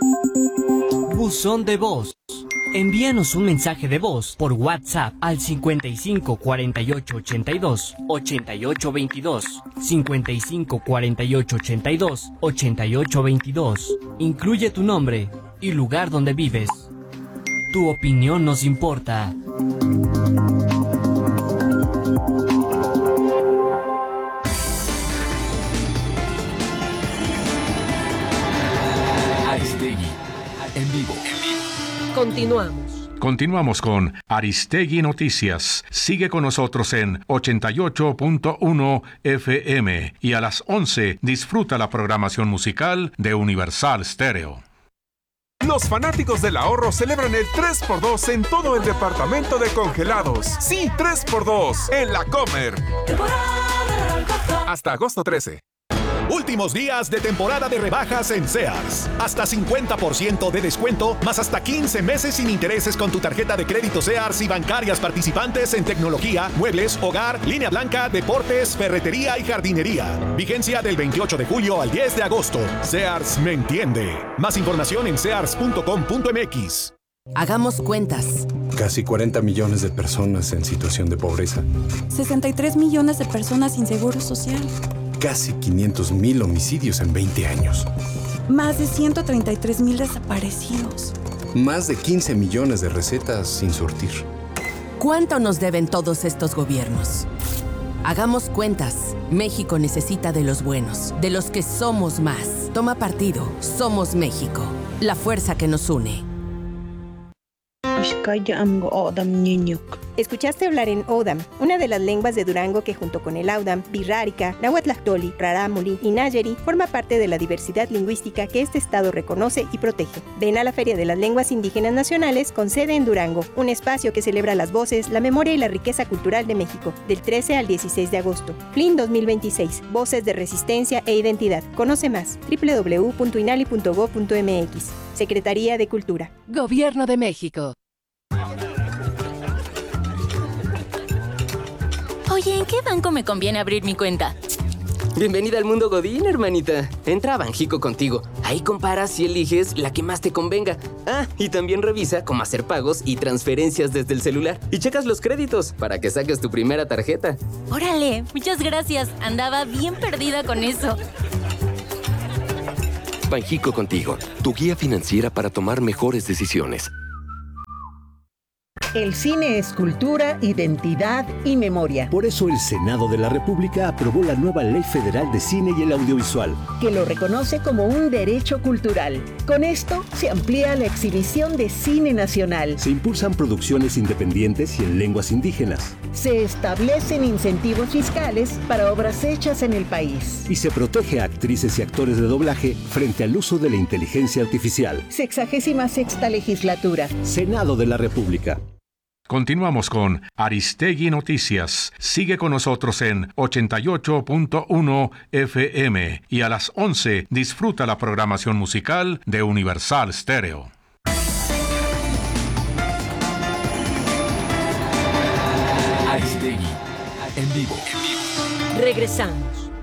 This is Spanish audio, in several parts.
Buzón de voz. Envíanos un mensaje de voz por WhatsApp al 55 48 82 88 22. 55 48 82 88 22. Incluye tu nombre y lugar donde vives. Tu opinión nos importa. Aristegui, en vivo. Continuamos con Aristegui Noticias. Sigue con nosotros en 88.1 FM y a las 11 disfruta la programación musical de Universal Stereo. Los fanáticos del ahorro celebran el 3x2 en todo el departamento de congelados. Sí, 3x2 en La Comer. Hasta agosto 13. Últimos días de temporada de rebajas en Sears. Hasta 50% de descuento, más hasta 15 meses sin intereses con tu tarjeta de crédito Sears y bancarias participantes en tecnología, muebles, hogar, línea blanca, deportes, ferretería y jardinería. Vigencia del 28 de julio al 10 de agosto. Sears me entiende. Más información en sears.com.mx. Hagamos cuentas. Casi 40 millones de personas en situación de pobreza. 63 millones de personas sin seguro social. Casi 500,000 homicidios en 20 años. Más de 133,000 desaparecidos. Más de 15 millones de recetas sin surtir. ¿Cuánto nos deben todos estos gobiernos? Hagamos cuentas. México necesita de los buenos, de los que somos más. Toma partido. Somos México. La fuerza que nos une. Escuchaste hablar en Odam, una de las lenguas de Durango que junto con el Audam, Birrárica, Nahuatlactoli, Rarámuri y Nayeri forma parte de la diversidad lingüística que este estado reconoce y protege. Ven a la Feria de las Lenguas Indígenas Nacionales con sede en Durango, un espacio que celebra las voces, la memoria y la riqueza cultural de México, del 13 al 16 de agosto. FLIN 2026, Voces de Resistencia e Identidad. Conoce más, www.inali.gov.mx. Secretaría de Cultura. Gobierno de México. Oye, ¿en qué banco me conviene abrir mi cuenta? Bienvenida al mundo Godín, hermanita. Entra a Banjico contigo. Ahí comparas y eliges la que más te convenga. Ah, y también revisa cómo hacer pagos y transferencias desde el celular. Y checas los créditos para que saques tu primera tarjeta. Órale, muchas gracias. Andaba bien perdida con eso. Banjico contigo, tu guía financiera para tomar mejores decisiones. El cine es cultura, identidad y memoria. Por eso el Senado de la República aprobó la nueva Ley Federal de Cine y el Audiovisual, que lo reconoce como un derecho cultural. Con esto se amplía la exhibición de cine nacional. Se impulsan producciones independientes y en lenguas indígenas. Se establecen incentivos fiscales para obras hechas en el país. Y se protege a actrices y actores de doblaje frente al uso de la inteligencia artificial. 66ª Legislatura. Senado de la República. Continuamos con Aristegui Noticias. Sigue con nosotros en 88.1 FM y a las 11 disfruta la programación musical de Universal Stereo. Aristegui, en vivo. Regresamos.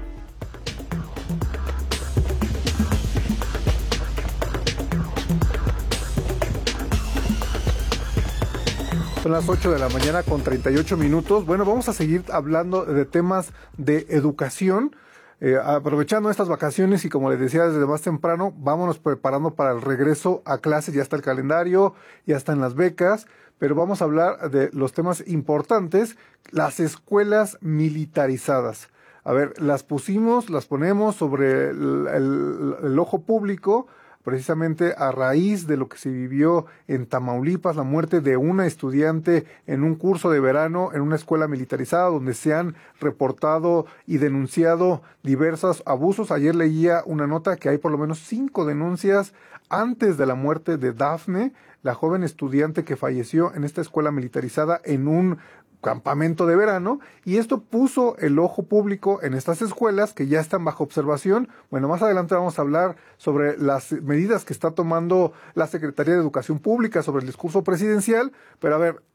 Son las 8 de la mañana con 38 minutos. Bueno, vamos a seguir hablando de temas de educación. Aprovechando estas vacaciones y como les decía desde más temprano, vámonos preparando para el regreso a clases. Ya está el calendario, ya están las becas, pero vamos a hablar de los temas importantes, las escuelas militarizadas. A ver, las ponemos sobre el ojo público, precisamente a raíz de lo que se vivió en Tamaulipas, la muerte de una estudiante en un curso de verano en una escuela militarizada donde se han reportado y denunciado diversos abusos. Ayer leía una nota que hay por lo menos 5 denuncias antes de la muerte de Dafne, la joven estudiante que falleció en esta escuela militarizada en un campamento de verano, y esto puso el ojo público en estas escuelas que ya están bajo observación. Bueno, más adelante vamos a hablar sobre las medidas que está tomando la Secretaría de Educación Pública sobre el discurso presidencial, pero a ver,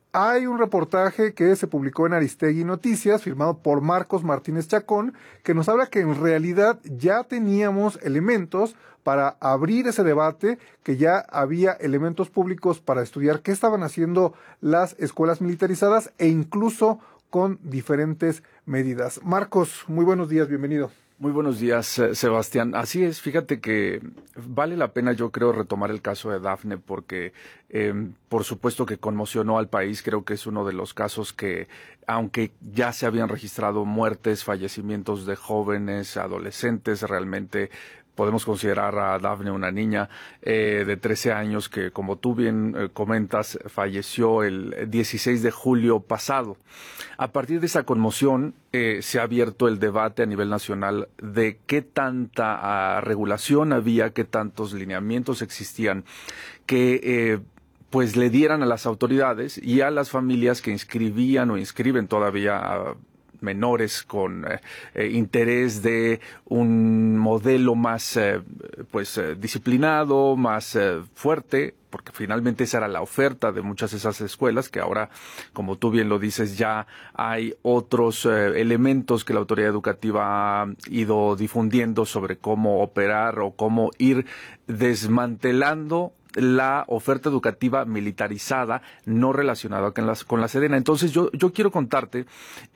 Hay un reportaje que se publicó en Aristegui Noticias, firmado por Marcos Martínez Chacón, que nos habla que en realidad ya teníamos elementos para abrir ese debate, que ya había elementos públicos para estudiar qué estaban haciendo las escuelas militarizadas e incluso con diferentes medidas. Marcos, muy buenos días, bienvenido. Muy buenos días, Sebastián. Así es, fíjate que vale la pena, yo creo, retomar el caso de Dafne porque, por supuesto que conmocionó al país. Creo que es uno de los casos que, aunque ya se habían registrado muertes, fallecimientos de jóvenes, adolescentes, realmente podemos considerar a Dafne una niña de 13 años que, como tú bien comentas, falleció el 16 de julio pasado. A partir de esa conmoción se ha abierto el debate a nivel nacional de qué tanta regulación había, qué tantos lineamientos existían que pues le dieran a las autoridades y a las familias que inscribían o inscriben todavía a menores con interés de un modelo más disciplinado, más fuerte, porque finalmente esa era la oferta de muchas de esas escuelas, que ahora, como tú bien lo dices, ya hay otros elementos que la autoridad educativa ha ido difundiendo sobre cómo operar o cómo ir desmantelando la oferta educativa militarizada no relacionada con la Sedena. Entonces yo quiero contarte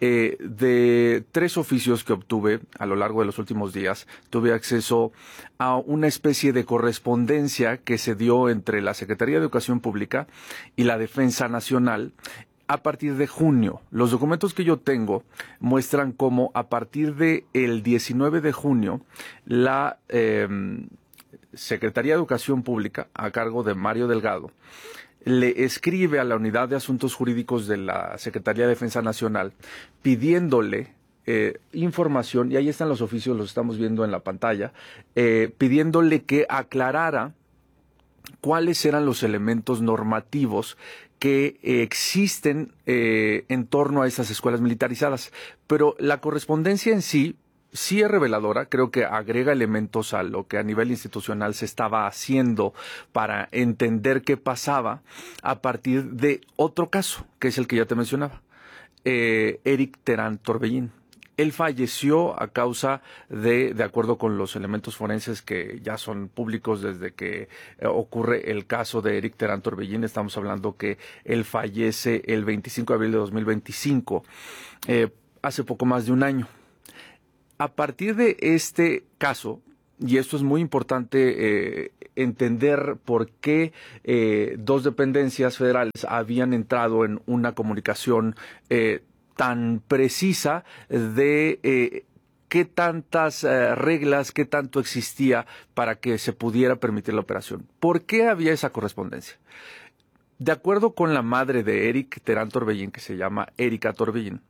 de 3 oficios que obtuve a lo largo de los últimos días. Tuve acceso a una especie de correspondencia que se dio entre la Secretaría de Educación Pública y la Defensa Nacional a partir de junio. Los documentos que yo tengo muestran cómo a partir del 19 de junio la Secretaría de Educación Pública, a cargo de Mario Delgado, le escribe a la Unidad de Asuntos Jurídicos de la Secretaría de Defensa Nacional pidiéndole información, y ahí están los oficios, los estamos viendo en la pantalla, pidiéndole que aclarara cuáles eran los elementos normativos que existen en torno a esas escuelas militarizadas. Pero la correspondencia en sí es reveladora, creo que agrega elementos a lo que a nivel institucional se estaba haciendo para entender qué pasaba a partir de otro caso, que es el que ya te mencionaba, Eric Terán Torbellín. Él falleció a causa de acuerdo con los elementos forenses que ya son públicos desde que ocurre el caso de Eric Terán Torbellín. Estamos hablando que él fallece el 25 de abril de 2025, hace poco más de un año. A partir de este caso, y esto es muy importante entender por qué 2 dependencias federales habían entrado en una comunicación tan precisa de qué tantas reglas, qué tanto existía para que se pudiera permitir la operación. ¿Por qué había esa correspondencia? De acuerdo con la madre de Eric Terán Torbellín, que se llama Erika Torbellín,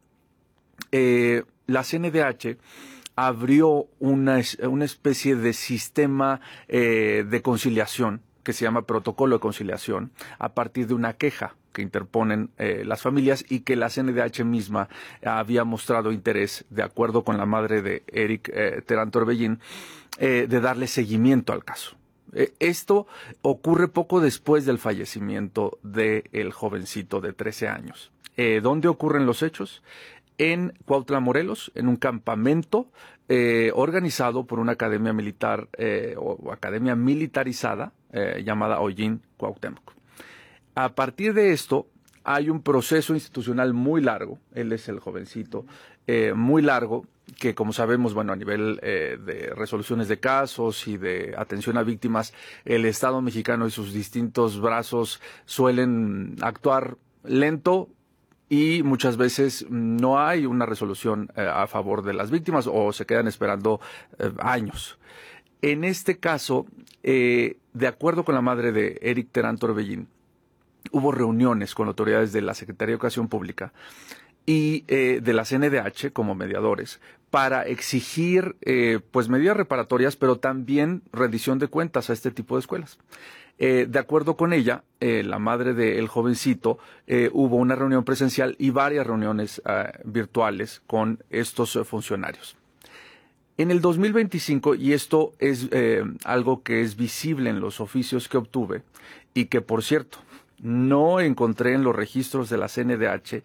la CNDH abrió una especie de sistema de conciliación que se llama protocolo de conciliación a partir de una queja que interponen las familias y que la CNDH misma había mostrado interés, de acuerdo con la madre de Eric Terán Torbellín, de darle seguimiento al caso. Esto ocurre poco después del fallecimiento del jovencito de 13 años. ¿Dónde ocurren los hechos? En Cuautla, Morelos, en un campamento organizado por una academia militar o academia militarizada llamada Hollín Cuauhtémoc. A partir de esto hay un proceso institucional muy largo, él es el jovencito, muy largo, que como sabemos, bueno, a nivel de resoluciones de casos y de atención a víctimas, el Estado mexicano y sus distintos brazos suelen actuar lento, y muchas veces no hay una resolución a favor de las víctimas o se quedan esperando años. En este caso, de acuerdo con la madre de Eric Terán Torbellín, hubo reuniones con autoridades de la Secretaría de Educación Pública y de la CNDH como mediadores para exigir pues medidas reparatorias, pero también rendición de cuentas a este tipo de escuelas. De acuerdo con ella, la madre del jovencito, hubo una reunión presencial y varias reuniones virtuales con estos funcionarios. En el 2025, y esto es algo que es visible en los oficios que obtuve, y que por cierto, no encontré en los registros de la CNDH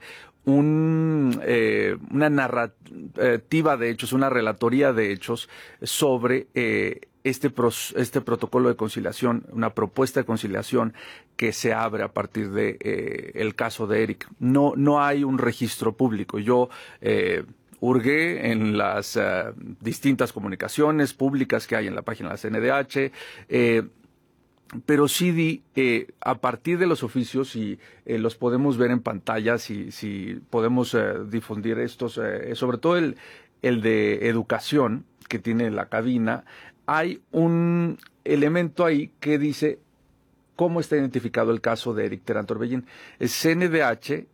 una narrativa de hechos, una relatoría de hechos sobre este protocolo de conciliación, una propuesta de conciliación que se abre a partir de el caso de Eric. No hay un registro público. Yo hurgué en las distintas comunicaciones públicas que hay en la página de la CNDH, pero sí di, a partir de los oficios, y los podemos ver en pantalla, si podemos difundir estos, sobre todo el de educación que tiene la cabina, hay un elemento ahí que dice cómo está identificado el caso de Eric Terán Torbellín. Es CNDH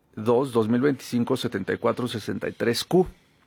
2-2025-7463Q.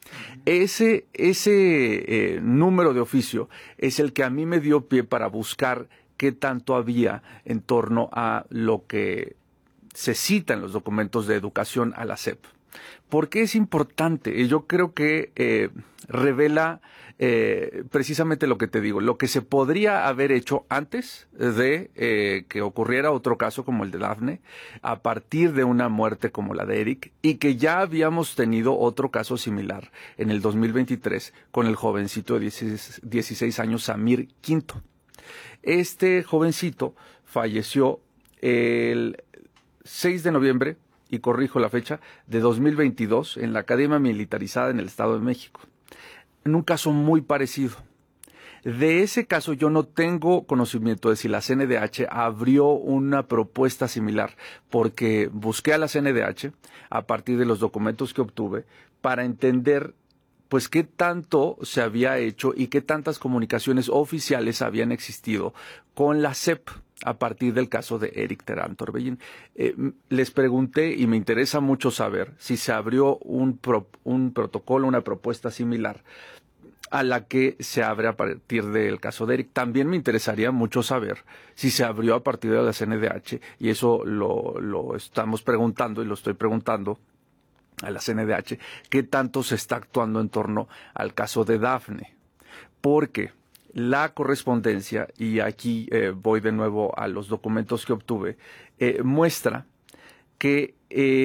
Ese número de oficio es el que a mí me dio pie para buscar qué tanto había en torno a lo que se cita en los documentos de educación a la SEP. ¿Por qué es importante? Yo creo que revela precisamente lo que te digo, lo que se podría haber hecho antes de que ocurriera otro caso como el de Dafne, a partir de una muerte como la de Eric, y que ya habíamos tenido otro caso similar en el 2023 con el jovencito de 16 años, Samir Quinto. Este jovencito falleció el 6 de noviembre, y corrijo la fecha, de 2022 en la Academia Militarizada en el Estado de México. En un caso muy parecido. De ese caso yo no tengo conocimiento de si la CNDH abrió una propuesta similar, porque busqué a la CNDH a partir de los documentos que obtuve para entender pues qué tanto se había hecho y qué tantas comunicaciones oficiales habían existido con la SEP a partir del caso de Eric Terán Torbellín. Les pregunté, y me interesa mucho saber, si se abrió un protocolo, una propuesta similar a la que se abre a partir del caso de Eric. También me interesaría mucho saber si se abrió a partir de la CNDH, y eso lo estamos preguntando y lo estoy preguntando a la CNDH, qué tanto se está actuando en torno al caso de Dafne. Porque la correspondencia, y aquí voy de nuevo a los documentos que obtuve, muestra que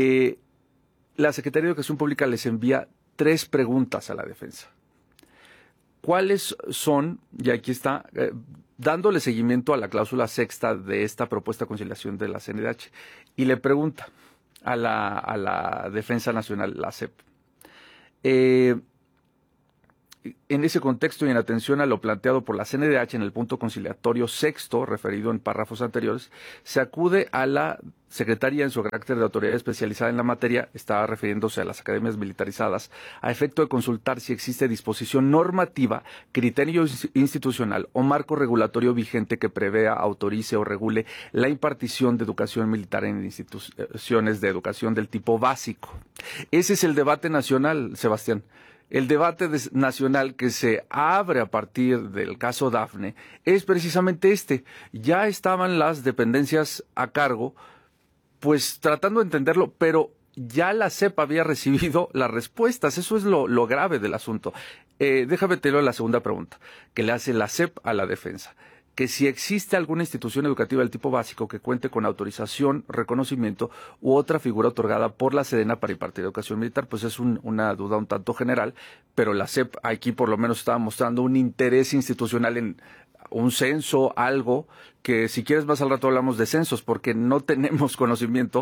la Secretaría de Educación Pública les envía 3 preguntas a la defensa. ¿Cuáles son? Y aquí está, dándole seguimiento a la cláusula sexta de esta propuesta de conciliación de la CNDH, y le pregunta a la Defensa Nacional, la SEP. En ese contexto y en atención a lo planteado por la CNDH en el punto conciliatorio sexto, referido en párrafos anteriores, se acude a la Secretaría en su carácter de autoridad especializada en la materia, estaba refiriéndose a las academias militarizadas, a efecto de consultar si existe disposición normativa, criterio institucional o marco regulatorio vigente que prevea, autorice o regule la impartición de educación militar en instituciones de educación del tipo básico. Ese es el debate nacional, Sebastián. El debate nacional que se abre a partir del caso Dafne es precisamente este. Ya estaban las dependencias a cargo, pues tratando de entenderlo, pero ya la SEP había recibido las respuestas. Eso es lo grave del asunto. Déjame te leo la segunda pregunta que le hace la SEP a la defensa. Que si existe alguna institución educativa del tipo básico que cuente con autorización, reconocimiento u otra figura otorgada por la Sedena para impartir educación militar, pues es una duda un tanto general, pero la SEP aquí por lo menos estaba mostrando un interés institucional en un censo, algo que si quieres más al rato hablamos de censos, porque no tenemos conocimiento,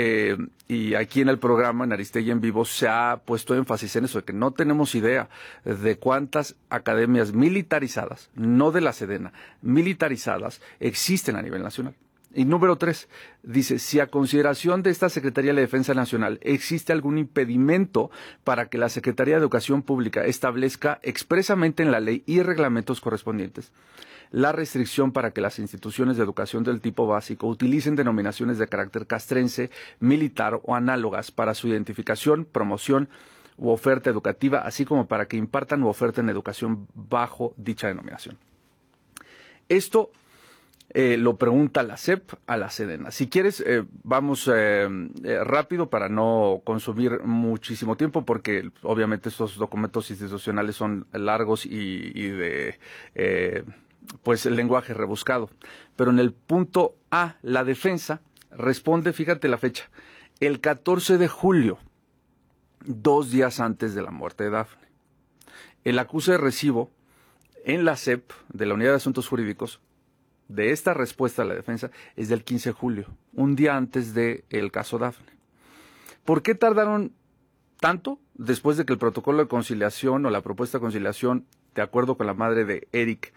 y aquí en el programa, en Aristegui en Vivo, se ha puesto énfasis en eso, de que no tenemos idea de cuántas academias militarizadas, no de la Sedena, militarizadas, existen a nivel nacional. Y número 3, dice, si a consideración de esta Secretaría de la Defensa Nacional existe algún impedimento para que la Secretaría de Educación Pública establezca expresamente en la ley y reglamentos correspondientes la restricción para que las instituciones de educación del tipo básico utilicen denominaciones de carácter castrense, militar o análogas para su identificación, promoción u oferta educativa, así como para que impartan u oferten educación bajo dicha denominación. Esto lo pregunta la SEP a la Sedena. Si quieres, vamos rápido para no consumir muchísimo tiempo, porque obviamente estos documentos institucionales son largos y de pues el lenguaje rebuscado. Pero en el punto A, la defensa responde, fíjate la fecha, el 14 de julio, 2 días antes de la muerte de Dafne. El acuse de recibo en la SEP, de la Unidad de Asuntos Jurídicos, de esta respuesta a la defensa, es del 15 de julio, un día antes del caso Dafne. ¿Por qué tardaron tanto después de que el protocolo de conciliación o la propuesta de conciliación, de acuerdo con la madre de Eric,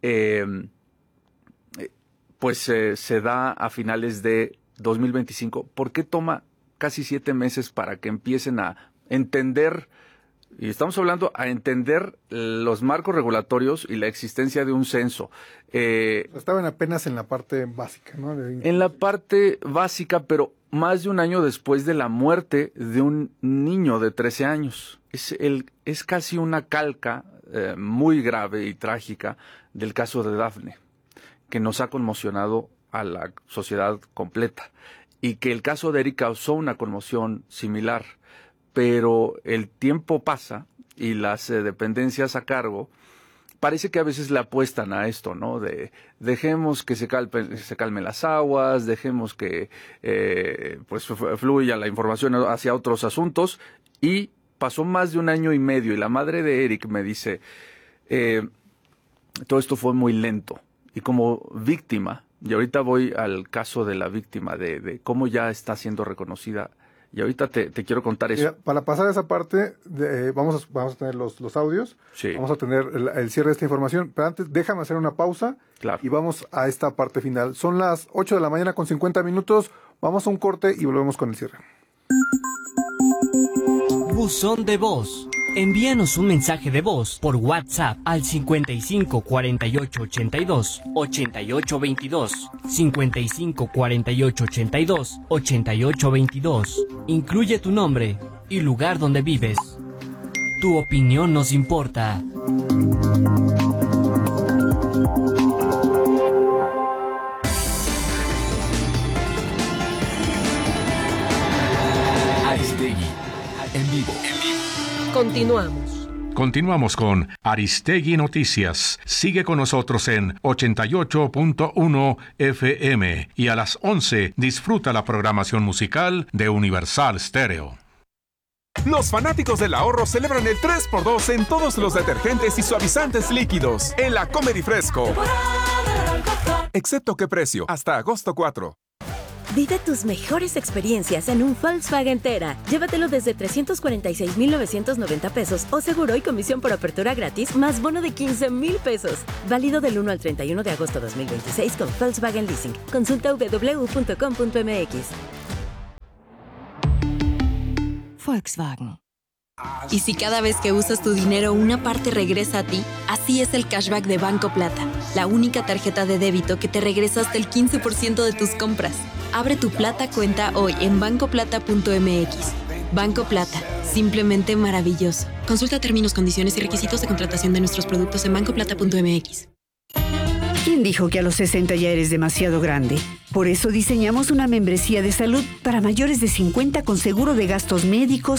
se da a finales de 2025? ¿Por qué toma casi 7 meses para que empiecen a entender, y estamos hablando a entender los marcos regulatorios y la existencia de un censo? Estaban apenas en la parte básica, ¿no? En la parte básica, pero más de un año después de la muerte de un niño de 13 años. Es casi una calca muy grave y trágica del caso de Dafne, que nos ha conmocionado a la sociedad completa, y que el caso de Eric causó una conmoción similar, pero el tiempo pasa y las dependencias a cargo parece que a veces le apuestan a esto, ¿no? De dejemos que se calmen las aguas, dejemos que fluya la información hacia otros asuntos, y pasó más de 1 año y medio y la madre de Eric me dice, todo esto fue muy lento, y como víctima, y ahorita voy al caso de la víctima, de cómo ya está siendo reconocida, y ahorita te quiero contar eso. Mira, para pasar a esa parte, vamos a tener los audios, sí. Vamos a tener el cierre de esta información, pero antes déjame hacer una pausa, claro, y vamos a esta parte final. Son las 8 de la mañana con 50 minutos, vamos a un corte y volvemos con el cierre. Buzón de voz. Envíanos un mensaje de voz por WhatsApp al 55 48 82 88 22, 55 48 82 88 22. Incluye tu nombre y lugar donde vives. Tu opinión nos importa. Aristegui, en vivo. Continuamos. Continuamos con Aristegui Noticias. Sigue con nosotros en 88.1 FM y a las 11 disfruta la programación musical de Universal Stereo. Los fanáticos del ahorro celebran el 3x2 en todos los detergentes y suavizantes líquidos en la Comer y Fresco. Excepto qué precio, hasta agosto 4. Vive tus mejores experiencias en un Volkswagen Tera. Llévatelo desde 346,990 pesos o seguro y comisión por apertura gratis más bono de 15,000 pesos. Válido del 1 al 31 de agosto 2026 con Volkswagen Leasing. Consulta www.com.mx. Volkswagen. Y si cada vez que usas tu dinero una parte regresa a ti, así es el cashback de Banco Plata, la única tarjeta de débito que te regresa hasta el 15% de tus compras. Abre tu Plata cuenta hoy en bancoplata.mx. Banco Plata, simplemente maravilloso. Consulta términos, condiciones y requisitos de contratación de nuestros productos en bancoplata.mx. ¿Quién dijo que a los 60 ya eres demasiado grande? Por eso diseñamos una membresía de salud para mayores de 50 con seguro de gastos médicos,